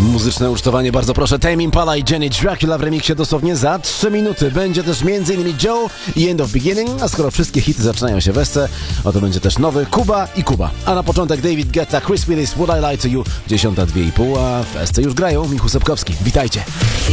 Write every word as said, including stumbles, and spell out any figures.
Muzyczne ucztowanie, bardzo proszę. Tame Impala i Jenny Dracula w remiksie dosłownie za trzy minuty. Będzie też m.in. Joe i End of Beginning, a skoro wszystkie hity zaczynają się w Esce, oto będzie też nowy Kuba i Kuba. A na początek David Guetta, Chris Willis, Would I Lie to You, dziesiąta dwie i pół, a w Esce już grają Michu Sepkowski. Witajcie.